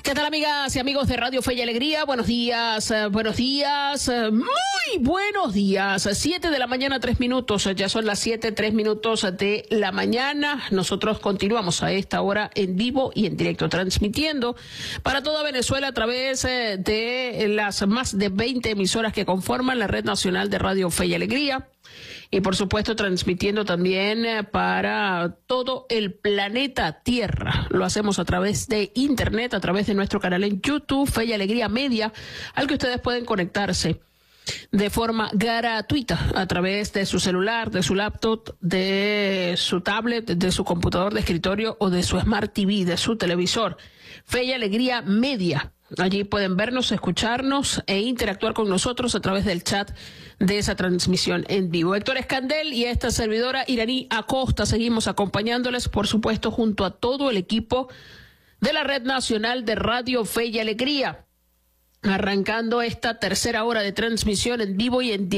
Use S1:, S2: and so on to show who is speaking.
S1: ¿Qué tal, amigas y amigos de Radio Fe y Alegría? Buenos días, muy buenos días. 7 de la mañana, 3 minutos, ya son las 7, 3 minutos de la mañana. Nosotros continuamos a esta hora en vivo y en directo, transmitiendo para toda Venezuela a través de las más de 20 emisoras que conforman la Red Nacional de Radio Fe y Alegría. Y por supuesto transmitiendo también para todo el planeta Tierra. Lo hacemos a través de internet, a través de nuestro canal en YouTube, Fe y Alegría Media, al que ustedes pueden conectarse de forma gratuita a través de su celular, de su laptop, de su tablet, de su computador de escritorio o de su Smart TV, de su televisor. Fe y Alegría Media. Allí pueden vernos, escucharnos e interactuar con nosotros a través del chat de esa transmisión en vivo. Héctor Escandel y esta servidora Iraní Acosta seguimos acompañándoles, por supuesto, junto a todo el equipo de la Red Nacional de Radio Fe y Alegría, arrancando esta tercera hora de transmisión en vivo y en directo.